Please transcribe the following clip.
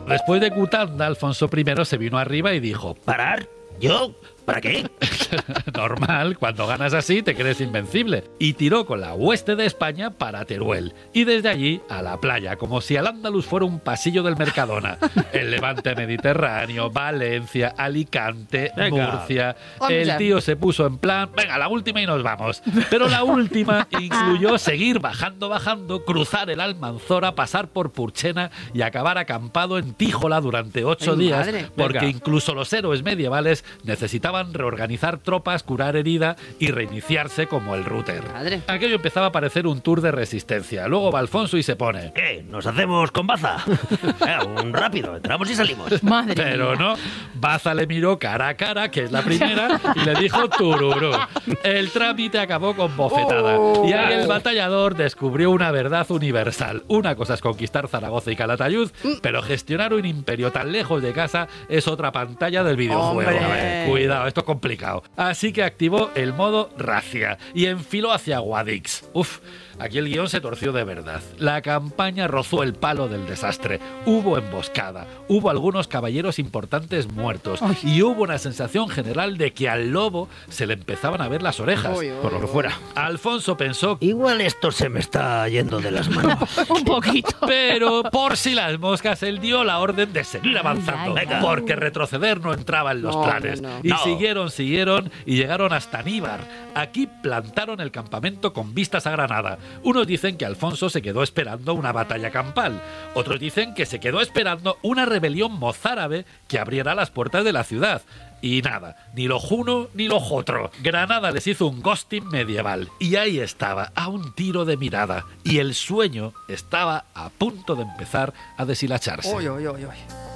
Después de Cutanda, Alfonso I se vino arriba y dijo: ¿Parar? ¿Yo? ¿Para qué? normal, cuando ganas así te crees invencible. Y tiró con la hueste de España para Teruel. Y desde allí a la playa, como si Al-Ándalus fuera un pasillo del Mercadona. El Levante Mediterráneo, Valencia, Alicante, Murcia. El tío se puso en plan, venga, la última y nos vamos. Pero la última incluyó seguir bajando, cruzar el Almanzora, pasar por Purchena y acabar acampado en Tíjola durante 8 días, porque incluso los héroes medievales necesitaban reorganizar tropas, curar herida y reiniciarse como el router. Aquello empezaba a parecer un tour de resistencia. Luego va Alfonso y se pone: ¿qué? ¿Nos hacemos con Baza? Un rápido, entramos y salimos. Pero no, Baza le miró cara a cara, que es la primera, y le dijo tururú. El trámite acabó con bofetada. Y ahí el batallador descubrió una verdad universal. Una cosa es conquistar Zaragoza y Calatayud, pero gestionar un imperio tan lejos de casa es otra pantalla del videojuego. A ver, cuidado, esto es complicado. Así que activó el modo racia y enfiló hacia Guadix. Aquí el guión se torció de verdad. La campaña rozó el palo del desastre. Hubo emboscada, hubo algunos caballeros importantes muertos y hubo una sensación general de que al lobo se le empezaban a ver las orejas. Por lo que fuera. Alfonso pensó: igual esto se me está yendo de las manos. Un poquito. Pero por si las moscas, él dio la orden de seguir avanzando, porque retroceder no entraba en los planes. Y siguieron y llegaron hasta Níbar. Aquí plantaron el campamento con vistas a Granada. Unos dicen que Alfonso se quedó esperando una batalla campal. Otros dicen que se quedó esperando una rebelión mozárabe que abriera las puertas de la ciudad. Y nada, ni lo uno ni lo otro. Granada les hizo un ghosting medieval. Y ahí estaba, a un tiro de mirada. Y el sueño estaba a punto de empezar a deshilacharse.